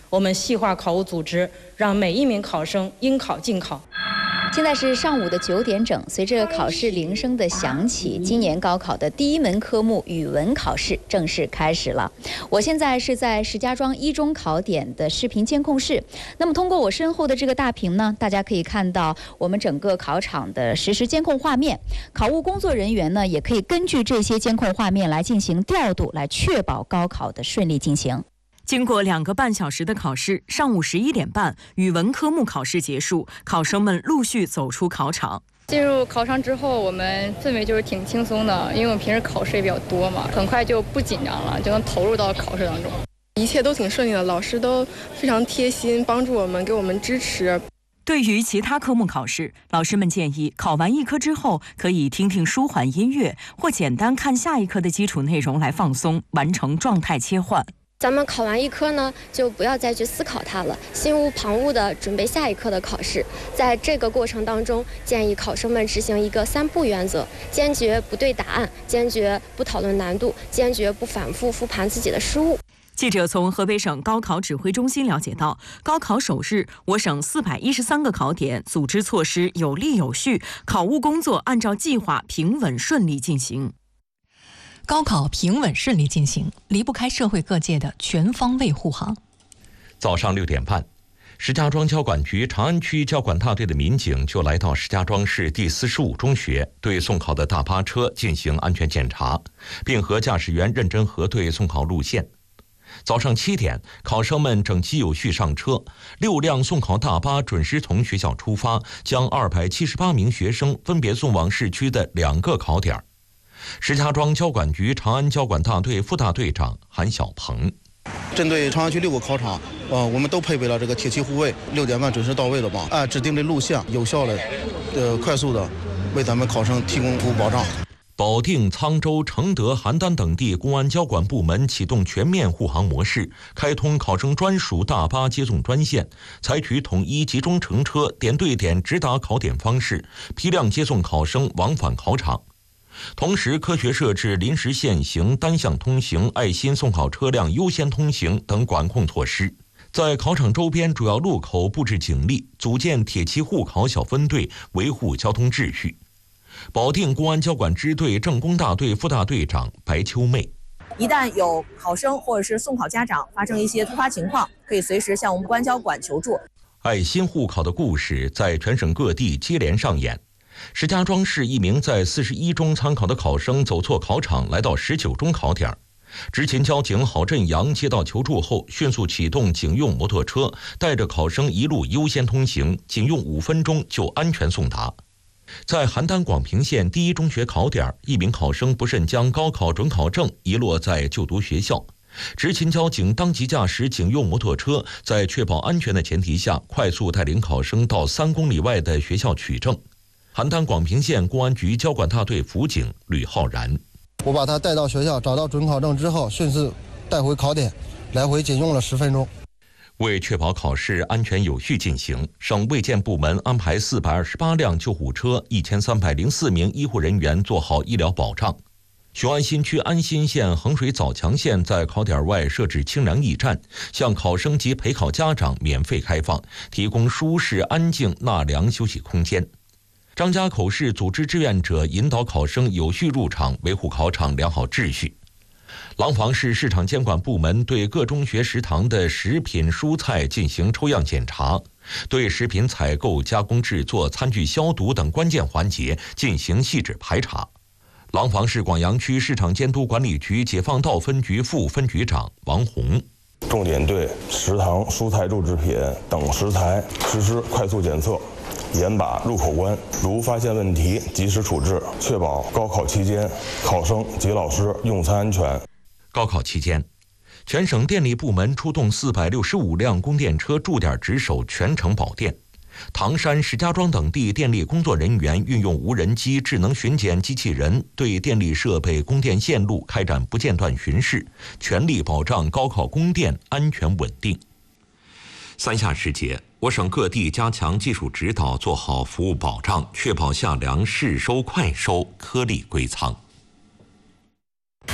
我们细化考务组织，让每一名考生应考尽考。 现在是上午的9点整，随着考试铃声的响起，今年高考的第一门科目语文考试正式开始了。我现在是在石家庄一中考点的视频监控室。那么通过我身后的这个大屏呢，大家可以看到我们整个考场的实时监控画面。考务工作人员呢，也可以根据这些监控画面来进行调度，来确保高考的顺利进行。 经过2个半小时的考试，上午11点半，语文科目考试结束，考生们陆续走出考场。 进入考场之后，我们氛围就是挺轻松的，因为我们平时考试也比较多嘛，很快就不紧张了，就能投入到考试当中。 一切都挺顺利的，老师都非常贴心，帮助我们，给我们支持。 对于其他科目考试，老师们建议考完一科之后，可以听听舒缓音乐，或简单看下一科的基础内容来放松，完成状态切换。 咱们考完一科呢，就不要再去思考它了，心无旁骛地准备下一科的考试。在这个过程当中，建议考生们执行一个3不原则：坚决不对答案，坚决不讨论难度，坚决不反复复盘自己的失误。 记者从河北省高考指挥中心了解到，高考首日，我省413个考点组织措施有力有序，考务工作按照计划平稳顺利进行。 高考平稳顺利进行，离不开社会各界的全方位护航。 早上6点半，石家庄交管局长安区交管大队的民警就来到石家庄市第45中学，对送考的大巴车进行安全检查，并和驾驶员认真核对送考路线。早上7点，考生们整齐有序上车，6辆送考大巴准时从学校出发，将278名学生分别送往市区的2个考点。石家庄交管局长安交管大队副大队长韩小鹏： 针对长安区6个考场，我们都配备了这个铁骑护卫，6点半准时到位了吧？按指定的路线，有效的、快速的为咱们考生提供服务保障。 保定、沧州、承德、邯郸等地公安交管部门启动全面护航模式，开通考生专属大巴接送专线，采取统一集中乘车、点对点直达考点方式，批量接送考生往返考场。同时，科学设置临时限行、单向通行、爱心送考车辆优先通行等管控措施。在考场周边主要路口布置警力，组建铁骑护考小分队，维护交通秩序。保定公安交管支队政工大队副大队长白秋妹： 一旦有考生或者是送考家长发生一些突发情况，可以随时向我们公安交管求助。 爱心护考的故事在全省各地接连上演。石家庄市一名在41中参考的考生走错考场，来到19中考点。执勤交警郝振阳接到求助后，迅速启动警用摩托车，带着考生一路优先通行，仅用5分钟就安全送达。在邯郸广平县第一中学考点，一名考生不慎将高考准考证遗落在就读学校。执勤交警当即驾驶警用摩托车，在确保安全的前提下，快速带领考生到3公里外的学校取证。邯郸广平县公安局交管大队辅警吕浩然： 我把他带到学校，找到准考证之后，迅速带回考点，来回仅用了10分钟。 为确保考试安全有序进行，省卫健部门安排428辆救护车、1304名医护人员做好医疗保障。雄安新区安新县衡水枣强县在考点外设置清凉驿站，向考生及陪考家长免费开放，提供舒适、安静、纳凉休息空间。张家口市组织志愿者引导考生有序入场，维护考场良好秩序。廊坊市市场监管部门对各中学食堂的食品、蔬菜进行抽样检查，对食品采购、加工制作、餐具消毒等关键环节进行细致排查。廊坊市广阳区市场监督管理局解放道分局副分局长王红： 重点对食堂、蔬菜、肉制品等食材实施快速检测，严把入口关，如发现问题及时处置，确保高考期间考生及老师用餐安全。 高考期间，全省电力部门出动465辆供电车驻点值守，全程保电。唐山、石家庄等地电力工作人员运用无人机、智能巡检机器人，对电力设备、供电线路开展不间断巡视，全力保障高考供电安全稳定。3下时节，我省各地加强技术指导，做好服务保障，确保夏粮适收快收，颗粒归仓。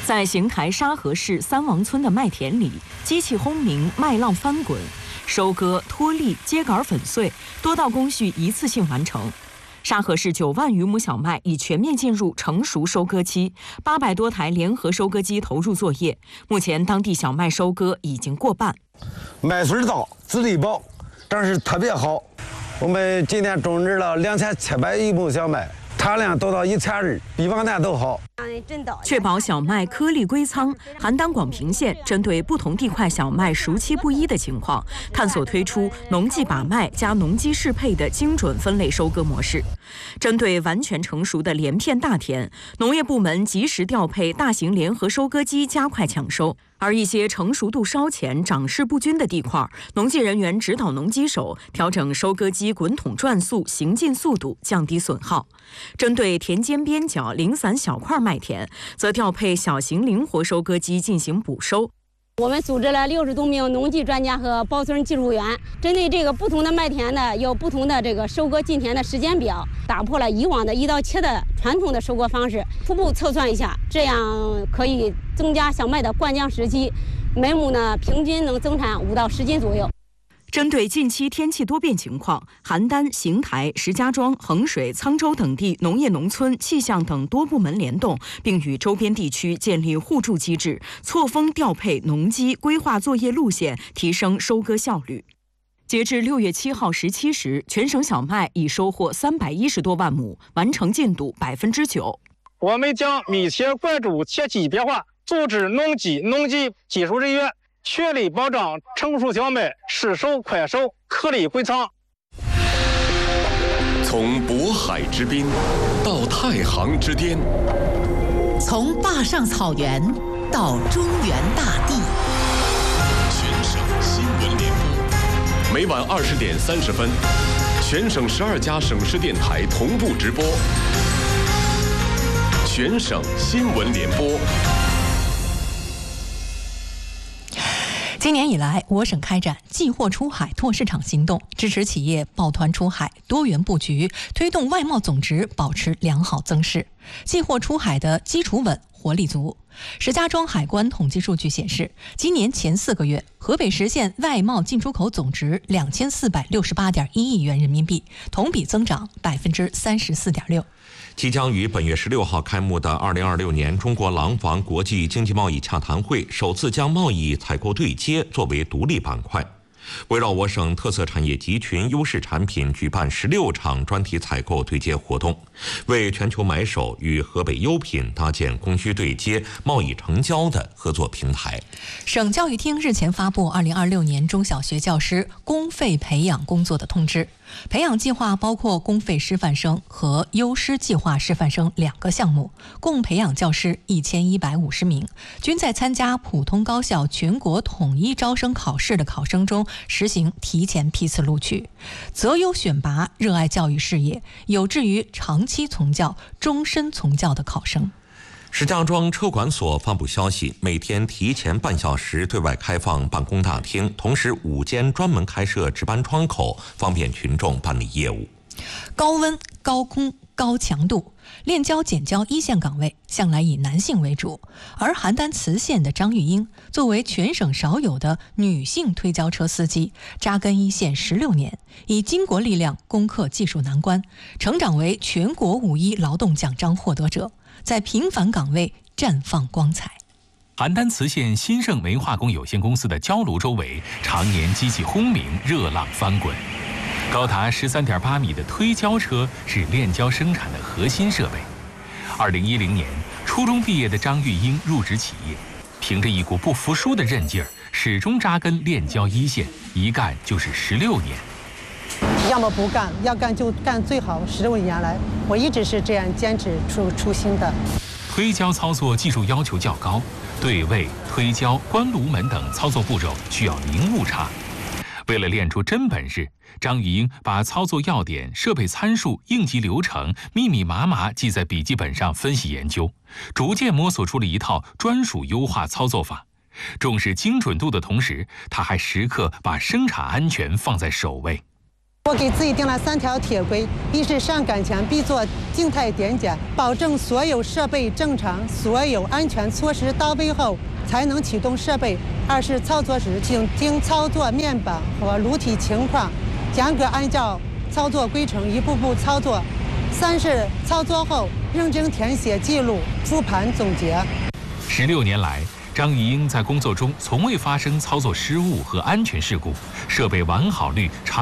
在邢台沙河市三王村的麦田里，机器轰鸣，麦浪翻滚，收割、脱粒、秸秆粉碎，多道工序一次性完成。沙河市9万余亩小麦已全面进入成熟收割期，800多台联合收割机投入作业。目前，当地小麦收割已经过半。 麦穗大，质地薄，长势特别好。我们今年种植了2700余亩小麦，产量都到1200，比往年都好。 确保小麦颗粒归仓，邯郸广平县针对不同地块小麦熟期不一的情况，探索推出农技把麦加农机适配的精准分类收割模式。针对完全成熟的连片大田，农业部门及时调配大型联合收割机，加快抢收。而一些成熟度稍浅、长势不均的地块，农技人员指导农机手调整收割机滚筒转速、行进速度，降低损耗。针对田间边角零散小块麦田，则调配小型灵活收割机进行补收。 我们组织了60多名农技专家和保存技术员，针对这个不同的麦田呢，有不同的这个收割进田的时间表，打破了以往的1到7的传统的收割方式，初步测算一下，这样可以增加小麦的灌浆时期，每亩呢平均能增产5到10斤左右。 针对近期天气多变情况，邯郸、邢台、石家庄、衡水、沧州等地农业农村、气象等多部门联动，并与周边地区建立互助机制，错峰调配农机，规划作业路线，提升收割效率。截至6月7号17时，全省小麦已收获310多万亩，完成进度9%。 我们将密切关注天气变化，组织农机技术人员，全力保障成熟小麦适收快收，颗粒归仓。 从渤海之滨到太行之巅， 从坝上草原到中原大地， 全省新闻联播，每晚20点30分，全省12家省市电台同步直播。全省新闻联播。 今年以来，我省开展寄货出海拓市场行动，支持企业抱团出海、多元布局，推动外贸总值保持良好增势。寄货出海的基础稳，活力足。石家庄海关统计数据显示，今年前4个月，河北实现外贸进出口总值2468.1亿元人民币，同比增长34.6%。 即将于本月16号开幕的2026年中国廊坊国际经济贸易洽谈会，首次将贸易采购对接作为独立板块，围绕我省特色产业集群、优势产品举办16场专题采购对接活动，为全球买手与河北优品搭建供需对接、贸易成交的合作平台。 省教育厅日前发布2026年中小学教师公费培养工作的通知。培养计划包括公费师范生和优师计划师范生2个项目，共培养教师1150名，均在参加普通高校全国统一招生考试的考生中实行提前批次录取，择优选拔热爱教育事业、有志于长期从教、终身从教的考生。 石家庄车管所发布消息，每天提前半小时对外开放办公大厅，同时5间专门开设值班窗口，方便群众办理业务。 高温、高空、高强度，炼焦减焦一线岗位向来以男性为主，而邯郸磁县的张玉英作为全省少有的女性推焦车司机，扎根一线16年，以巾帼力量攻克技术难关，成长为全国5·1劳动奖章获得者，在平凡岗位绽放光彩。 邯郸磁县新盛煤化工有限公司的焦炉周围，常年机器轰鸣，热浪翻滚。高达13.8米的推焦车是炼焦生产的核心设备。2010年，初中毕业的张玉英入职企业，凭着一股不服输的韧劲儿，始终扎根炼焦一线，一干就是16年。 要么不干，要干就干最好15年来，我一直是这样坚持初心的。 推焦操作技术要求较高，对位、推焦、关炉门等操作步骤需要零误差。为了练出真本事，张玉英把操作要点、设备参数、应急流程密密麻麻记在笔记本上分析研究，逐渐摸索出了一套专属优化操作法。重视精准度的同时，他还时刻把生产安全放在首位。 我给自己定了3条铁规：一是上岗前必做静态点检，保证所有设备正常，所有安全措施到位后才能启动设备；二是操作时请听操作面板和炉体情况，严格按照操作规程一步步操作；三是操作后认真填写记录、复盘总结。 16年来，张玉英在工作中从未发生操作失误和安全事故，设备完好率长